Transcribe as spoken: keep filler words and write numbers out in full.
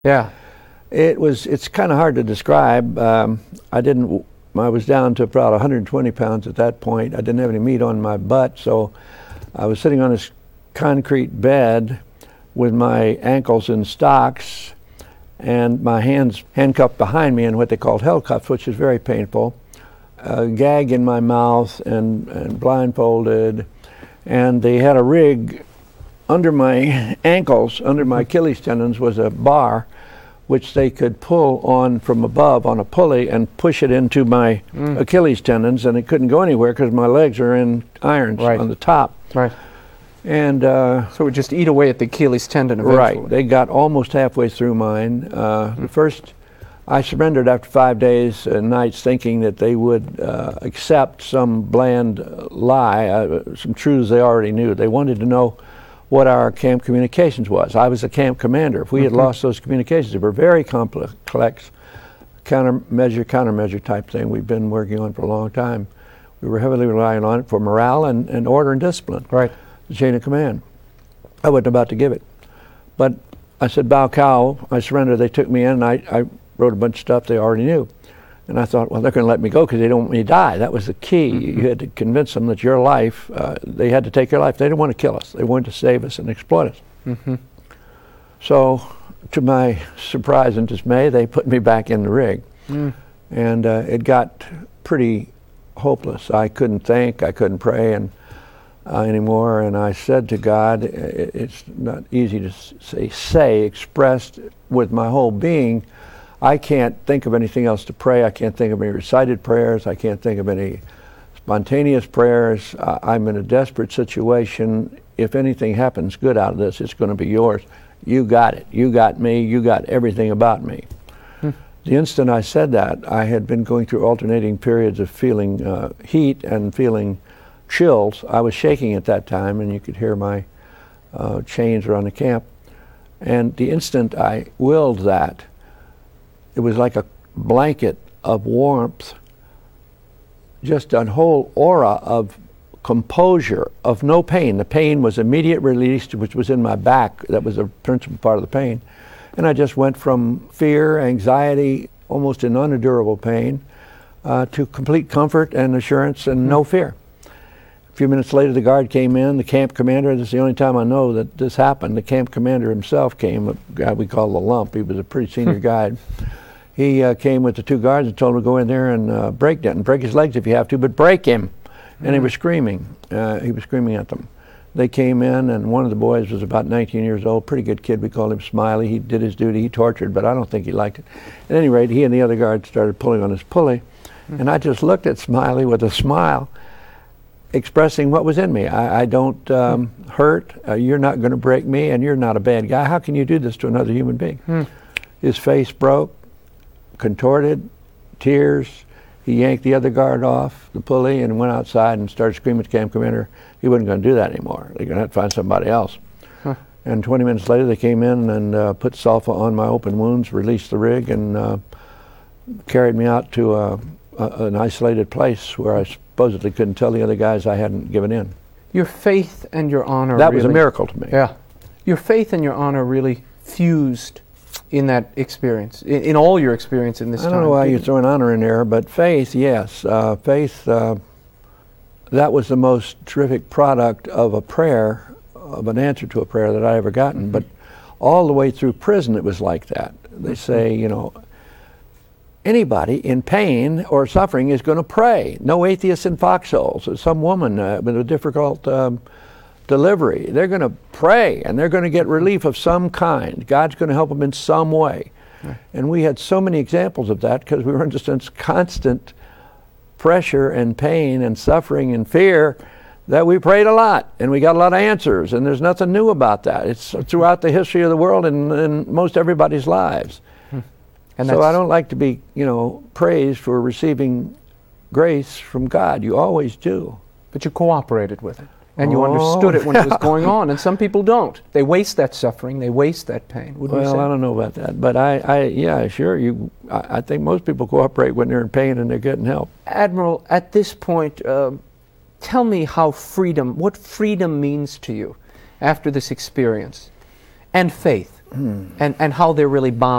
Yeah. It was, it's kind of hard to describe. Um, I didn't, I was down to about one hundred twenty pounds at that point. I didn't have any meat on my butt, so I was sitting on this concrete bed with my ankles in stocks and my hands handcuffed behind me in what they called hell cuffs, which is very painful. A gag in my mouth and, and blindfolded. And they had a rig under my ankles, under my Achilles tendons was a bar which they could pull on from above on a pulley and push it into my mm. Achilles tendons, and it couldn't go anywhere because my legs are in irons right. on the top. Right. And uh, so it would just eat away at the Achilles tendon eventually. Right. They got almost halfway through mine. Uh, mm. The first, I surrendered after five days and nights thinking that they would uh, accept some bland lie, uh, some truths they already knew. They wanted to know what our camp communications was. I was a camp commander. If we had mm-hmm. lost those communications, they were very complex, countermeasure, countermeasure type thing we've been working on for a long time. We were heavily relying on it for morale and, and order and discipline. Right. The chain of command. I wasn't about to give it. But I said, bow cow, I surrendered. They took me in, and I, I wrote a bunch of stuff they already knew. And I thought, well, they're going to let me go because they don't want me to die. That was the key. Mm-hmm. You had to convince them that your life, uh, they had to take your life. They didn't want to kill us. They wanted to save us and exploit us. Mm-hmm. So, to my surprise and dismay, they put me back in the rig. Mm. And uh, it got pretty hopeless. I couldn't think, I couldn't pray and uh, anymore. And I said to God, it, it's not easy to say, say, expressed with my whole being, I can't think of anything else to pray. I can't think of any recited prayers. I can't think of any spontaneous prayers. Uh, I'm in a desperate situation. If anything happens good out of this, it's going to be yours. You got it. You got me. You got everything about me. Hmm. The instant I said that, I had been going through alternating periods of feeling uh, heat and feeling chills. I was shaking at that time, and you could hear my uh, chains around the camp. And the instant I willed that, it was like a blanket of warmth, just a whole aura of composure, of no pain. The pain was immediate release, which was in my back. That was the principal part of the pain. And I just went from fear, anxiety, almost an unendurable pain, uh, to complete comfort and assurance and mm-hmm. no fear. A few minutes later, the guard came in, the camp commander. This is the only time I know that this happened. The camp commander himself came, a guy we call the Lump. He was a pretty senior guy. He uh, came with the two guards and told him to go in there and uh, break that and break his legs if you have to, but break him. Mm-hmm. And he was screaming. Uh, he was screaming at them. They came in, and one of the boys was about nineteen years old, pretty good kid. We called him Smiley. He did his duty. He tortured, but I don't think he liked it. At any rate, he and the other guards started pulling on his pulley, mm-hmm. and I just looked at Smiley with a smile, expressing what was in me. I, I don't um, mm-hmm. hurt. Uh, you're not going to break me, and you're not a bad guy. How can you do this to another human being? Mm. His face broke, contorted, tears. He yanked the other guard off the pulley and went outside and started screaming at the camp commander. He wasn't going to do that anymore. They're going to have to find somebody else. Huh. And twenty minutes later, they came in and uh, put sulfa on my open wounds, released the rig, and uh, carried me out to a, a, an isolated place where I supposedly couldn't tell the other guys I hadn't given in. Your faith and your honor That really, was a miracle to me. Yeah. Your faith and your honor really fused in that experience, in, in all your experience in this I time. don't know why you're throwing honor in there, but faith, yes. Uh, faith, uh, that was the most terrific product of a prayer, of an answer to a prayer that I ever gotten. Mm-hmm. But all the way through prison, it was like that. They say, you know, anybody in pain or suffering is going to pray. No atheists in foxholes. Some woman uh, with a difficult um, delivery, they're going to pray and they're going to get relief of some kind. God's going to help them in some way. Right. And we had so many examples of that because we were under such constant pressure and pain and suffering and fear that we prayed a lot and we got a lot of answers, and there's nothing new about that. It's throughout the history of the world and in most everybody's lives. Hmm. And so I don't like to be, you know, praised for receiving grace from God. You always do. But you cooperated with it. And you oh, understood it when it was going on, and some people don't. They waste that suffering, they waste that pain. Wouldn't well, you say? I don't know about that, but I, I yeah, sure. You, I, I think most people cooperate when they're in pain and they're getting help. Admiral, at this point, uh, tell me how freedom, what freedom means to you after this experience, and faith. and, and how they're really bound